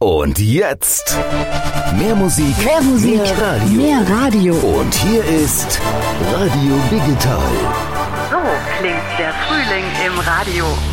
Und jetzt mehr Musik, mehr Radio. Und hier ist Radio Digital. So klingt der Frühling im Radio.